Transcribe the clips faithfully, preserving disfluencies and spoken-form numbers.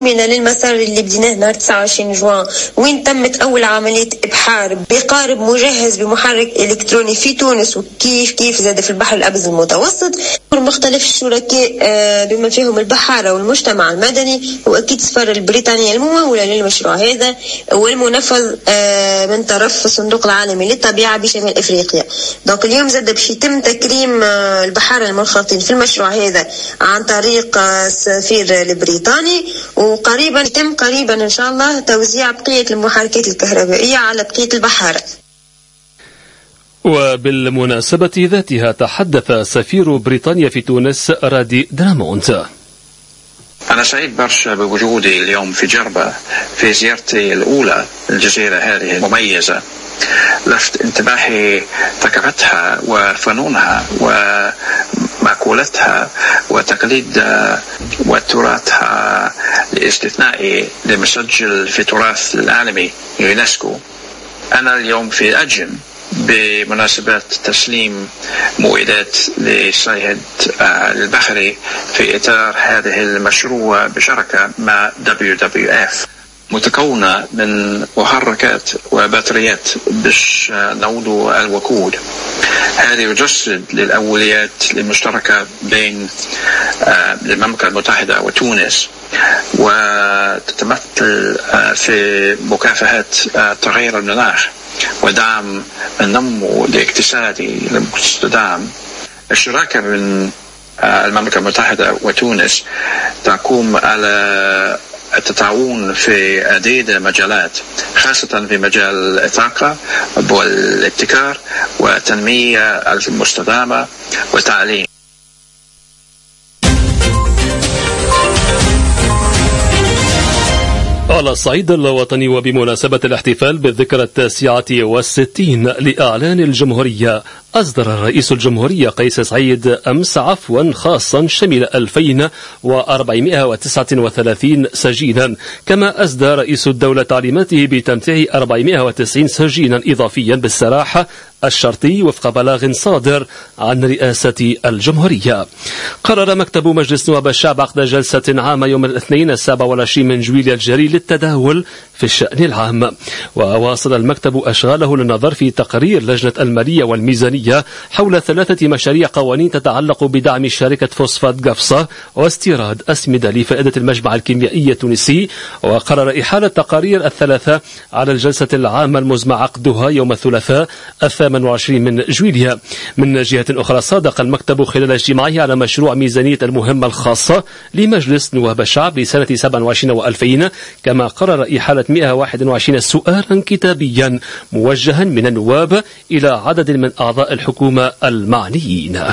للمسار اللي بديناه نهار تسعة وعشرين جوان، وين تمت أول عملية إبحار بقارب مجهز بمحرك إلكتروني في تونس، وكيف كيف زاد في البحر الأبيض المتوسط. مختلف الشركاء بما فيهم البحارة والمجتمع المدني، وأكيد السفارة البريطانية الممولة للمشروع هذا والمنفذ من طرف الصندوق العالمي للطبيعة بشمال أفريقيا. دونك اليوم زاد باش يتم تكريم البحارة المنخرطين في المشروع هذا عن طريق السفير البريطاني، وقريبا يتم قريبا إن شاء الله توزيع بقية المحركات الكهربائية على بقية البحارة. وبالمناسبة ذاتها تحدث سفير بريطانيا في تونس رادي درامونت. أنا سعيد برشا بوجودي اليوم في جربة في زيارتي الأولى الجزيرة هذه المميزة. لفت انتباهي ثقافتها وفنونها ومأكولتها وتقاليدها وتراثها الاستثنائي لمسجل في تراث العالمي يونسكو. أنا اليوم في أجن بمناسبة تسليم مؤيدات للصيد البحري في إطار هذه المشروع بشراكة مع دبليو دبليو إف، متكونة من محركات وبطاريات باش نعودوا الوقود. هذا يجسد للأوليات المشتركة بين المملكة المتحدة وتونس، وتتمثل في مكافحة تغير المناخ ودعم النمو الاقتصادي المستدام. الشراكة بين المملكة المتحدة وتونس تقوم على التعاون في عديد مجالات، خاصة في مجال الطاقة والابتكار والتنمية المستدامة والتعليم. على الصعيد الوطني وبمناسبة الاحتفال بالذكرى التاسعة والستين لإعلان الجمهورية، أصدر رئيس الجمهورية قيس سعيد أمس عفوا خاصا شمل ألفين وأربعمائة وتسعة وثلاثين سجينا، كما أسدى رئيس الدولة تعليماته بتمتيع أربعمائة وتسعين سجينا إضافيا بالسراح الشرطي وفق بلاغ صادر عن رئاسة الجمهورية. قرر مكتب مجلس نواب الشعب عقد جلسة عامة يوم الاثنين السابع والعشرين من جويلية الجاري للتداول في الشأن العام. وواصل المكتب أشغاله للنظر في تقرير لجنة المالية والميزانية حول ثلاثة مشاريع قوانين تتعلق بدعم شركة فوسفات قفصة واستيراد أسمدة لفائدة المجمع الكيميائي التونسي. وقرر إحالة تقارير الثلاثة على الجلسة العامة المزمع عقدها يوم الثلاثاء الثامن والعشرين من جويلية. من جهة أخرى صادق المكتب خلال اجتماعه على مشروع ميزانية المهمة الخاصة لمجلس نواب الشعب لسنة سبعة وعشرين وألفين، كما قرر إحالة مئة وواحد وعشرين سؤالا كتابيا موجها من النواب إلى عدد من أعضاء الحكومة المعنيين.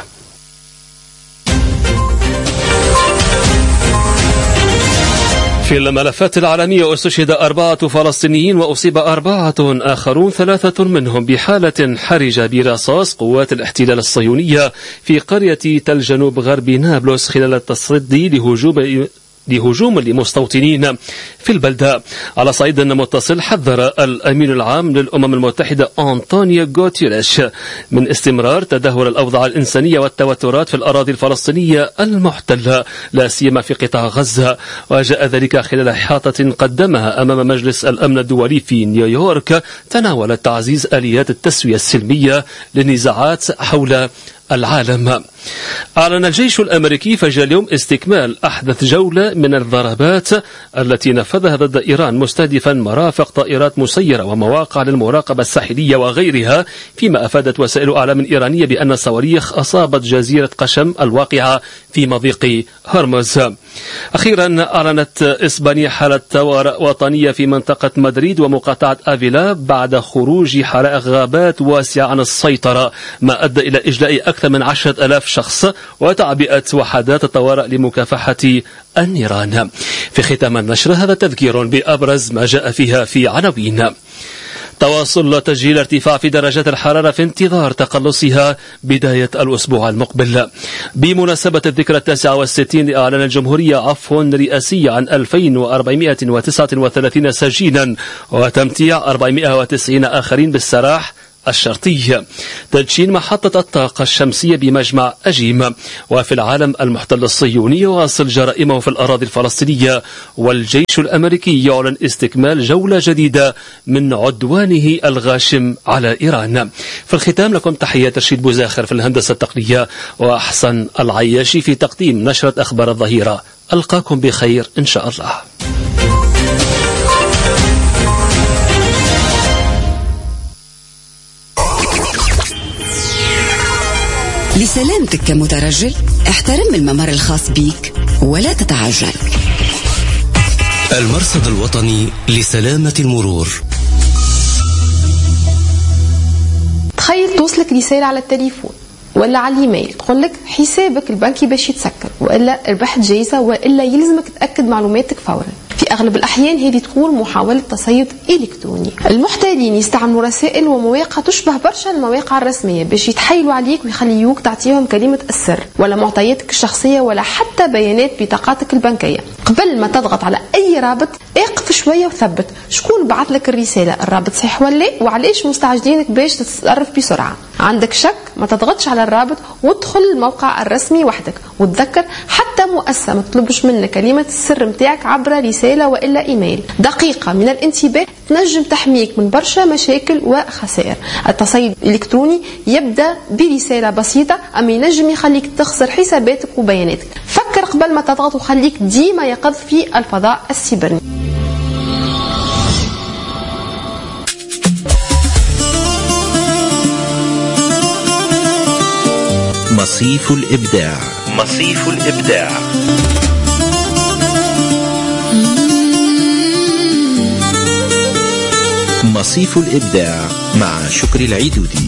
في الملفات العالمية استشهد أربعة فلسطينيين وأصيب أربعة آخرون، ثلاثة منهم بحالة حرجة برصاص قوات الاحتلال الصهيونية في قرية تل جنوب غرب نابلس خلال التصدي لهجوم لهجوم لمستوطنين في البلدة. على صعيد متصل، حذر الأمين العام للأمم المتحدة أنطونيو غوتيريش من استمرار تدهور الأوضاع الإنسانية والتوترات في الأراضي الفلسطينية المحتلة لا سيما في قطاع غزة، وجاء ذلك خلال إحاطة قدمها أمام مجلس الأمن الدولي في نيويورك تناولت تعزيز آليات التسوية السلمية للنزاعات حول العالم. أعلن الجيش الأمريكي فجر اليوم استكمال أحدث جولة من الضربات التي نفذها ضد إيران، مستهدفا مرافق طائرات مسيرة ومواقع للمراقبة الساحلية وغيرها، فيما أفادت وسائل أعلام إيرانية بأن الصواريخ أصابت جزيرة قشم الواقعة في مضيق هرمز. أخيرا أعلنت إسبانيا حالة طوارئ وطنية في منطقة مدريد ومقاطعة أفيلا بعد خروج حرائق غابات واسعة عن السيطرة، ما أدى إلى إجلاء أكثر من عشرة ألاف شخص وتعبئة وحدات الطوارئ لمكافحة النيران. في ختام النشر هذا تذكير بأبرز ما جاء فيها في عناوين: تواصل تسجيل ارتفاع في درجات الحرارة في انتظار تقلصها بداية الأسبوع المقبل. بمناسبة الذكرى التاسعة والستين لإعلان الجمهورية عفو رئاسي عن ألفين وأربعمائة وتسعة وثلاثين سجينا وتمتيع أربعمائة وتسعين آخرين بالسراح الشرطي، تدشين محطة الطاقة الشمسية بمجمع أجيم. وفي العالم، المحتل الصهيوني يواصل جرائمه في الأراضي الفلسطينية، والجيش الأمريكي يعلن استكمال جولة جديدة من عدوانه الغاشم على إيران. في الختام لكم تحيات رشيد بوزاخر في الهندسة التقنية، وأحسن العياشي في تقديم نشرة أخبار الظهيرة. ألقاكم بخير إن شاء الله. لسلامتك كمترجل، احترم الممر الخاص بيك ولا تتعجل. المرصد الوطني لسلامة المرور. تخيل توصلك رسالة على التليفون ولا على الايميل تقول لك حسابك البنكي باش يتسكر، والا ربحت جائزة، والا يلزمك تأكد معلوماتك فورا. في أغلب الأحيان هذه تكون محاولة تصيد إلكتروني. المحتالين يستعملوا رسائل ومواقع تشبه برشا المواقع الرسمية باش يتحايلوا عليك ويخليوك تعطيهم كلمة السر ولا معطياتك الشخصية ولا حتى بيانات بطاقاتك البنكية. قبل ما تضغط على أي رابط اقف شوية وثبت شكون بعث لك الرسالة، الرابط صحيح ولا وعليش مستعجلينك باش تتصرف بسرعة. عندك شك ما تضغطش على الرابط وادخل الموقع الرسمي وحدك، وتذكر حتى مؤسسة ما تطلبش منك كلمة السر متاعك عبر رسالة وإلا إيميل. دقيقة من الانتباه تنجم تحميك من برشا مشاكل وخسائر. التصيد الإلكتروني يبدأ برسالة بسيطة، أما ينجم يخليك تخسر حساباتك وبياناتك. فكر قبل ما تضغط وخليك ديما يقظ في الفضاء السيبرني. مصيف الإبداع. مصيف الإبداع. مصيف الإبداع مع شكري العيدودي.